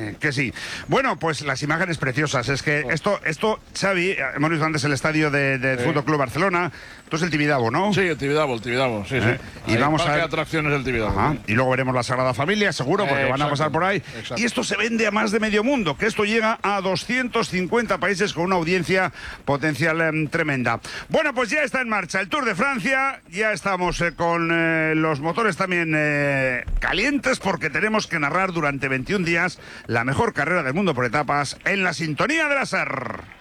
que sí. Bueno, pues las imágenes preciosas. Es que esto, Xavi, hemos visto antes el estadio del Fútbol Club Barcelona. Esto es el Tibidabo, ¿no? Sí, el Tibidabo, sí. Y vamos a ver atracciones del Tibidabo. Ajá. Y luego veremos la Sagrada Familia, seguro, porque van a pasar por ahí. Exacto. Y esto se vende a más de medio mundo, que esto llega a 250 países con una audiencia potencial tremenda. Bueno, pues ya está en marcha el Tour de Francia. Ya estamos con los motores también calientes, porque tenemos que narrar durante 21 días la mejor carrera del mundo por etapas en la sintonía de la SER.